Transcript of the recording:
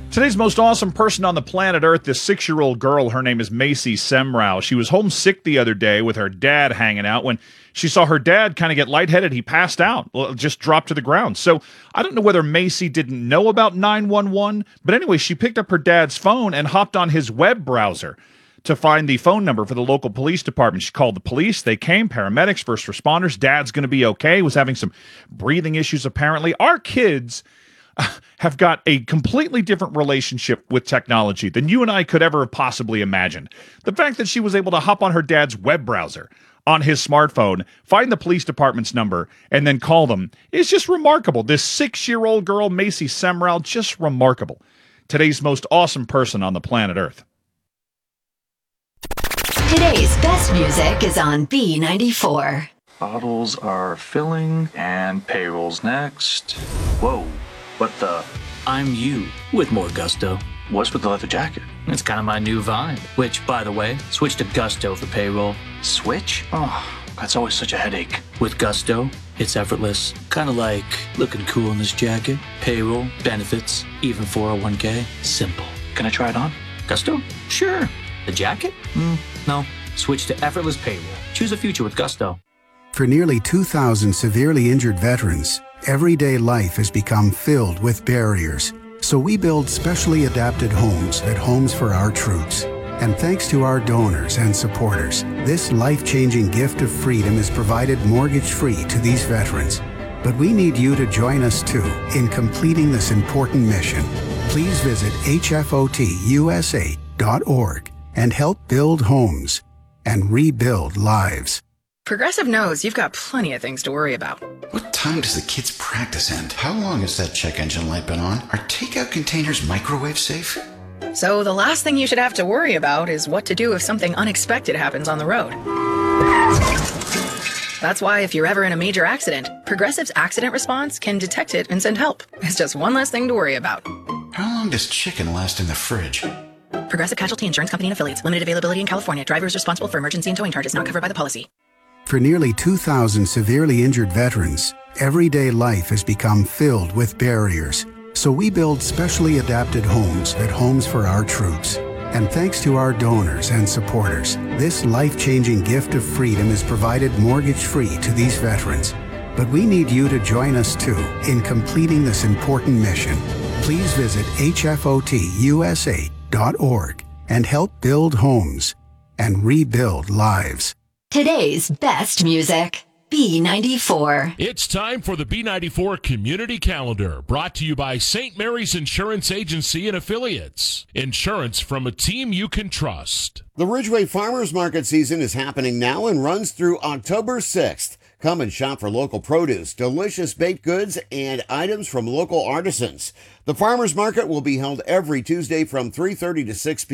Today's most awesome person on the planet Earth, this 6-year-old girl. Her name is Macy Semrau. She was homesick the other day with her dad hanging out. When she saw her dad kind of get lightheaded, he passed out, just dropped to the ground. So I don't know whether Macy didn't know about 911, but anyway, she picked up her dad's phone and hopped on his web browser to find the phone number for the local police department. She called the police. They came, paramedics, first responders. Dad's going to be okay. He was having some breathing issues, apparently. Our kids have got a completely different relationship with technology than you and I could ever have possibly imagined. The fact that she was able to hop on her dad's web browser on his smartphone, find the police department's number, and then call them is just remarkable. This 6-year-old girl, Macy Semrau, just remarkable. Today's most awesome person on the planet Earth. Today's best music is on B94. Bottles are filling and payroll's next. Whoa. What the? I'm you with more gusto. What's with the leather jacket? It's kind of my new vibe. Which, by the way, switch to Gusto for payroll. Switch? Oh, that's always such a headache. With Gusto, it's effortless. Kind of like looking cool in this jacket. Payroll, benefits, even 401k. Simple. Can I try it on? Gusto? Sure. The jacket? No. Switch to effortless payroll. Choose a future with Gusto. For nearly 2,000 severely injured veterans, everyday life has become filled with barriers. So we build specially adapted homes at Homes for Our Troops. And thanks to our donors and supporters, this life-changing gift of freedom is provided mortgage-free to these veterans. But we need you to join us too in completing this important mission. Please visit hfotusa.org and help build homes and rebuild lives. Progressive knows you've got plenty of things to worry about. What time does the kids' practice end? How long has that check engine light been on? Are takeout containers microwave safe? So the last thing you should have to worry about is what to do if something unexpected happens on the road. That's why if you're ever in a major accident, Progressive's accident response can detect it and send help. It's just one less thing to worry about. How long does chicken last in the fridge? Progressive Casualty Insurance Company and Affiliates. Limited availability in California. Driver is responsible for emergency and towing charges not covered by the policy. For nearly 2,000 severely injured veterans, everyday life has become filled with barriers. So we build specially adapted homes at Homes for Our Troops. And thanks to our donors and supporters, this life-changing gift of freedom is provided mortgage-free to these veterans. But we need you to join us too in completing this important mission. Please visit hfotusa.org and help build homes and rebuild lives. Today's best music, B94. It's time for the B94 Community Calendar, brought to you by St. Mary's Insurance Agency and Affiliates. Insurance from a team you can trust. The Ridgeway Farmers Market season is happening now and runs through October 6th. Come and shop for local produce, delicious baked goods, and items from local artisans. The Farmers Market will be held every Tuesday from 3:30 to 6 p.m.